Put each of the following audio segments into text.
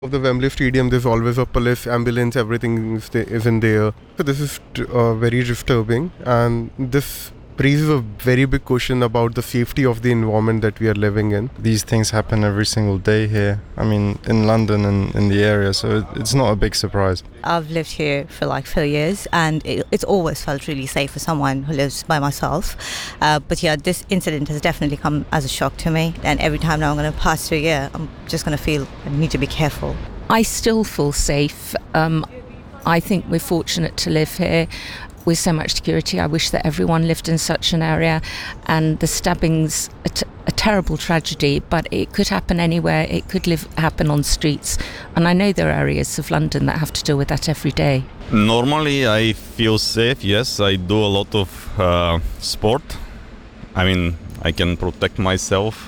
of the Wembley Stadium, there's always a police ambulance, everything is in there. So this is very disturbing, and this raises a very big question about the safety of the environment that we are living in. These things happen every single day here. I mean, in London and in the area, so it's not a big surprise. I've lived here for like 4 years, and it's always felt really safe for someone who lives by myself. But yeah, this incident has definitely come as a shock to me. And every time now I'm going to pass through here, I'm just going to feel I need to be careful. I still feel safe. I think we're fortunate to live here with so much security. I wish that everyone lived in such an area. And the stabbing's a terrible tragedy, but it could happen anywhere. It could happen on streets. And I know there are areas of London that have to deal with that every day. Normally I feel safe, yes. I do a lot of sport. I mean, I can protect myself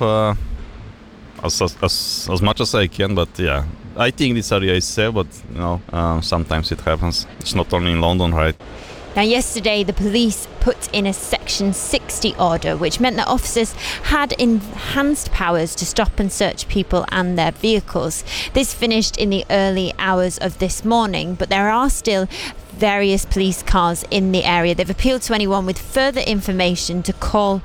as much as I can, but yeah. I think this area is safe, but sometimes it happens. It's not only in London, right? Now, yesterday, the police put in a Section 60 order, which meant that officers had enhanced powers to stop and search people and their vehicles. This finished in the early hours of this morning, but there are still various police cars in the area. They've appealed to anyone with further information to call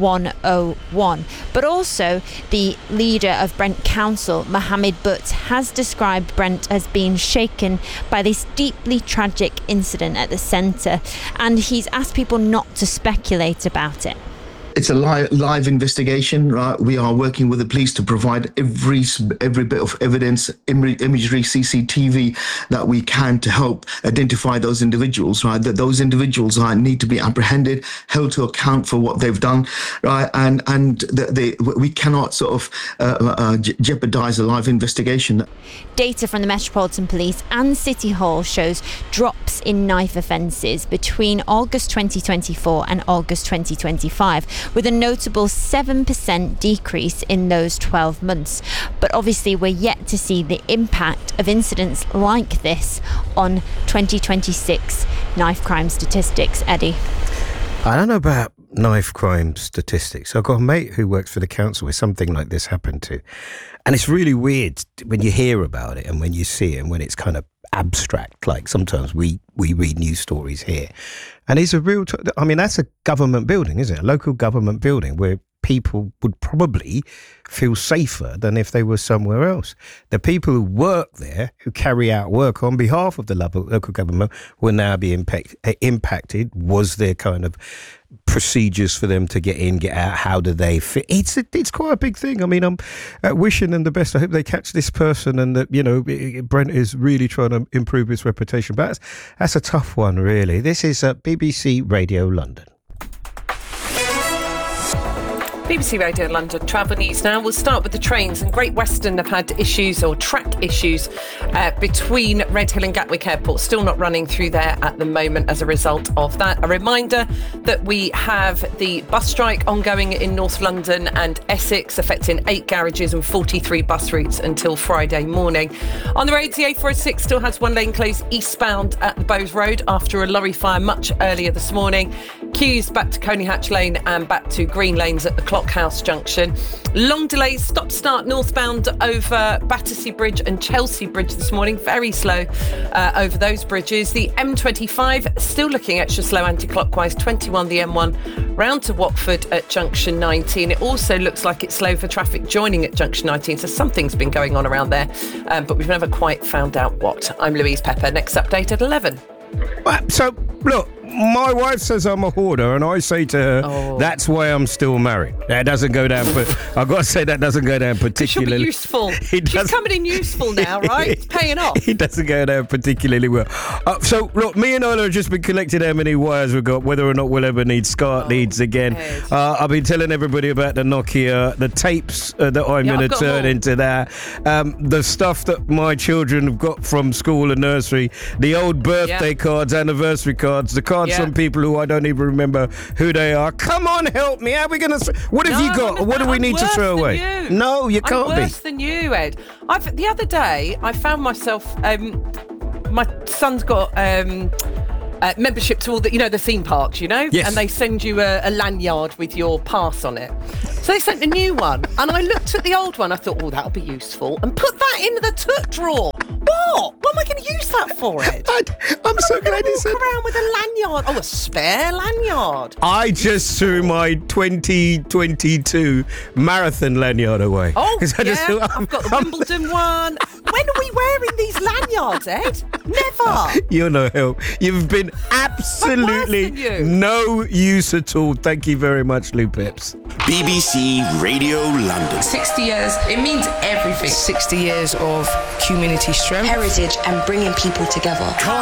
101. But also, the leader of Brent Council, Mohammed Butt, has described Brent as being shaken by this deeply tragic incident at the centre, and he's asked people not to speculate about it. It's a live investigation, right? We are working with the police to provide every bit of evidence, imagery, CCTV that we can to help identify those individuals, right? That those individuals need to be apprehended, held to account for what they've done, right? And we cannot sort of jeopardize a live investigation. Data from the Metropolitan Police and City Hall shows drops in knife offences between August 2024 and August 2025, with a notable 7% decrease in those 12 months. But obviously we're yet to see the impact of incidents like this on 2026 knife crime statistics. Eddie? I don't know about knife crime statistics. I've got a mate who works for the council where something like this happened to. And it's really weird when you hear about it and when you see it and when it's kind of abstract. Like sometimes we read news stories here. And it's a real... that's a government building, isn't it? A local government building where people would probably feel safer than if they were somewhere else. The people who work there, who carry out work on behalf of the local government, will now be impacted. Was there kind of procedures for them to get in, get out? How do they fit? It's quite a big thing. I mean, I'm wishing them the best. I hope they catch this person and that, Brent is really trying to improve his reputation. But that's a tough one, really. This is BBC Radio London. BBC Radio London travel news now. We'll start with the trains, and Great Western have had issues or track issues between Redhill and Gatwick Airport. Still not running through there at the moment as a result of that. A reminder that we have the bus strike ongoing in North London and Essex, affecting 8 garages and 43 bus routes until Friday morning. On the roads, the A406 still has one lane closed eastbound at the Bowes Road after a lorry fire much earlier this morning. Queues back to Coney Hatch Lane and back to Green Lanes at the Clockhouse Junction. Long delays, stop-start northbound over Battersea Bridge and Chelsea Bridge this morning. Very slow over those bridges. The M25 still looking extra slow anti-clockwise. 21 the M1 round to Watford at Junction 19. It also looks like it's slow for traffic joining at Junction 19, so something's been going on around there, but we've never quite found out what. I'm Louise Pepper. Next update at 11. So, look, my wife says I'm a hoarder, and I say to her, that's why I'm still married. That doesn't go down, but I've got to say that doesn't go down particularly... She'll be useful. She's coming in useful now, right? It's paying off. It doesn't go down particularly well. So, look, me and Ola have just been collecting how many wires we've got, whether or not we'll ever need SCART leads again. I've been telling everybody about the Nokia, the tapes that I'm going to turn into that, the stuff that my children have got from school and nursery, the old birthday cards, anniversary cards, the cards from people who I don't even remember who they are. Come on, help me. How are we going to... What have you got? What do we need to throw away? No, you can't be. I'm worse than you, Ed. The other day, I found myself... my son's got... membership to all the, the theme parks, Yes. and they send you a lanyard with your pass on it. So they sent a new one, and I looked at the old one. I thought, that'll be useful, and put that in the took drawer. What am I going to use that for? I'm so glad you said. Walk around with a lanyard. Oh, a spare lanyard. I just threw my 2022 marathon lanyard away. Oh, 'Cause I just thought, I've got the Wimbledon one. When are we wearing these lanyards, Ed? Never. You're no help. You've been absolutely I'm worse than you. no use at all. Thank you very much, Lou Pips. BBC Radio London. 60 years, it means everything. 60 years of community strength. Heritage and bringing people together.